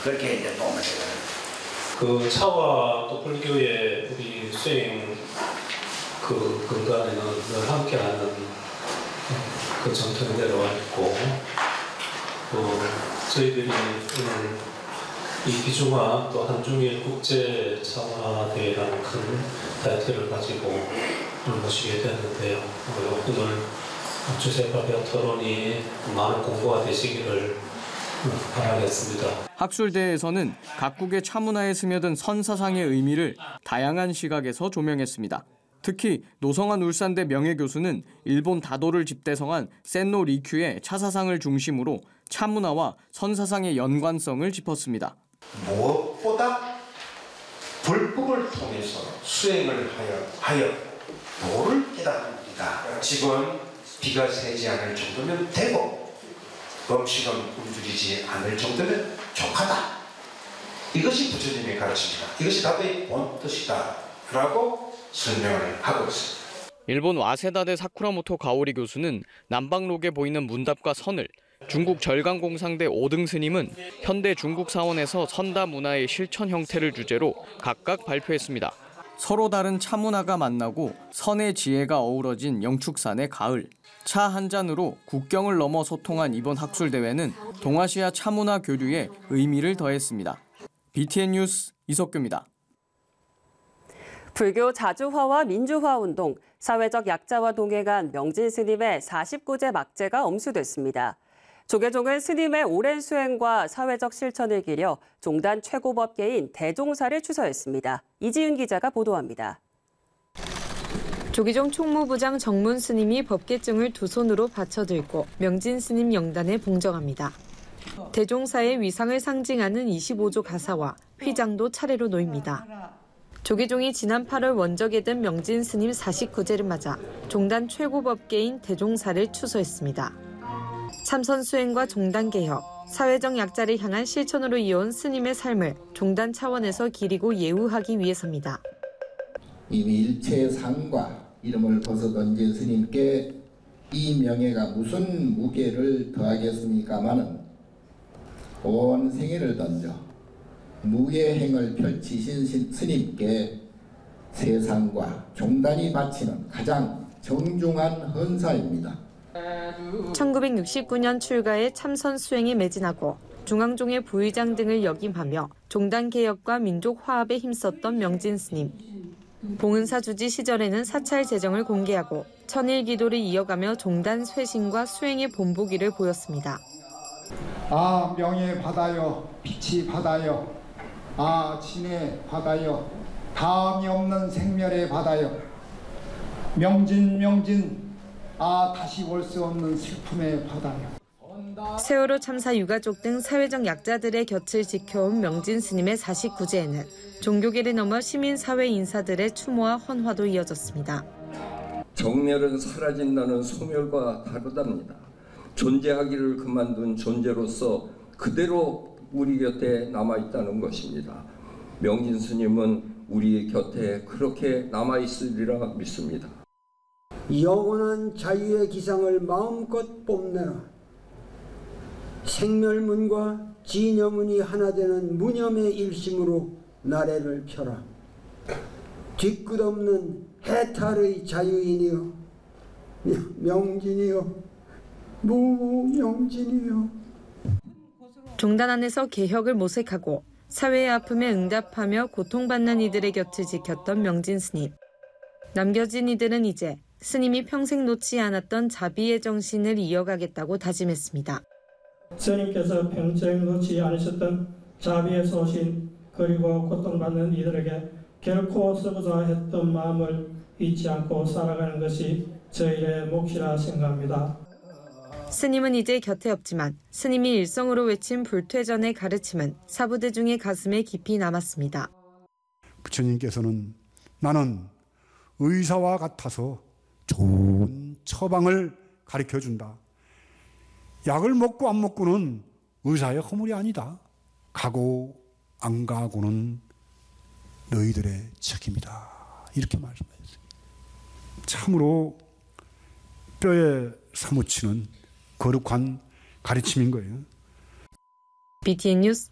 그렇게 이제 보면 되거든요. 그 차와 또 불교의 우리 수행 그 근간에는 늘 함께하는 그 전통이 내려와 있고 또 저희들이 오늘 이 비중화 또 한중일 국제 차화대회라는 큰 타이틀을 가지고 오늘 모시게 되었는데요. 오늘 주제가 되어 토론이 많은 공부가 되시기를 바라겠습니다. 학술대회에서는 각국의 차문화에 스며든 선사상의 의미를 다양한 시각에서 조명했습니다. 특히 노성환 울산대 명예교수는 일본 다도를 집대성한 센노 리큐의 차사상을 중심으로 차문화와 선사상의 연관성을 짚었습니다. 무엇보다 불법을 통해서 수행을 하여 도를 깨닫는다. 집은 비가 새지 않을 정도면 되고 음식은 굶주리지 않을 정도면 족하다. 이것이 부처님의 가르침이다. 이것이 다도의 본뜻이다 라고 설명을 하고 있습니다. 일본 와세다대 사쿠라모토 가오리 교수는 남방록에 보이는 문답과 선을, 중국 절강공상대 오등 스님은 현대 중국 사원에서 선다 문화의 실천 형태를 주제로 각각 발표했습니다. 서로 다른 차문화가 만나고 선의 지혜가 어우러진 영축산의 가을. 차 한 잔으로 국경을 넘어 소통한 이번 학술대회는 동아시아 차문화 교류에 의미를 더했습니다. BTN 뉴스 이석규입니다. 불교 자주화와 민주화 운동, 사회적 약자와 동행한 명진 스님의 49제 막제가 엄수됐습니다. 조계종은 스님의 오랜 수행과 사회적 실천을 기려 종단 최고법계인 대종사를 추서했습니다. 이지윤 기자가 보도합니다. 조계종 총무부장 정문 스님이 법계증을 두 손으로 받쳐들고 명진 스님 영단에 봉정합니다. 대종사의 위상을 상징하는 25조 가사와 휘장도 차례로 놓입니다. 조계종이 지난 8월 원적에 든 명진 스님 49제를 맞아 종단 최고법계인 대종사를 추서했습니다. 참선 수행과 종단 개혁, 사회적 약자를 향한 실천으로 이어온 스님의 삶을 종단 차원에서 기리고 예우하기 위해서입니다. 이미 일체의 상과 이름을 벗어던진 스님께 이 명예가 무슨 무게를 더하겠습니까마는 온 생애를 던져 무예행을 펼치신 스님께 세상과 종단이 바치는 가장 정중한 헌사입니다. 1969년 출가해 참선 수행에 매진하고 중앙종의 부의장 등을 역임하며 종단 개혁과 민족 화합에 힘썼던 명진 스님. 봉은사 주지 시절에는 사찰 재정을 공개하고 천일 기도를 이어가며 종단 쇄신과 수행의 본보기를 보였습니다. 아 명예 받아요, 빛이 받아요, 아 진해 받아요, 다음이 없는 생멸에 받아요, 명진 아 다시 올 수 없는 슬픔에 받아요. 세월호 참사 유가족 등 사회적 약자들의 곁을 지켜온 명진 스님의 49제에는 종교계를 넘어 시민사회 인사들의 추모와 헌화도 이어졌습니다. 정멸은 사라진다는 소멸과 다르답니다. 존재하기를 그만둔 존재로서 그대로 우리 곁에 남아있다는 것입니다. 명진 스님은 우리 곁에 그렇게 남아있으리라 믿습니다. 영원한 자유의 기상을 마음껏 뽐내라. 생멸문과 진여문이 하나 되는 무념의 일심으로 나래를 펴라. 뒤끝없는 해탈의 자유인이여, 명진이여, 무명진이여. 종단 안에서 개혁을 모색하고 사회의 아픔에 응답하며 고통받는 이들의 곁을 지켰던 명진 스님. 남겨진 이들은 이제 스님이 평생 놓지 않았던 자비의 정신을 이어가겠다고 다짐했습니다. 스님께서 평생 놓지 않으셨던 자비의 소신 그리고 고통받는 이들에게 결코 쓰고자 했던 마음을 잊지 않고 살아가는 것이 저희의 몫이라 생각합니다. 스님은 이제 곁에 없지만 스님이 일성으로 외친 불퇴전의 가르침은 사부대중의 가슴에 깊이 남았습니다. 부처님께서는 나는 의사와 같아서 좋은 처방을 가르쳐준다. 약을 먹고 안 먹고는 의사의 허물이 아니다. 가고 안 가고는 너희들의 책임이다. 이렇게 말씀하셨어요. 참으로 뼈에 사무치는 거룩한 가르침인 거예요. BTN 뉴스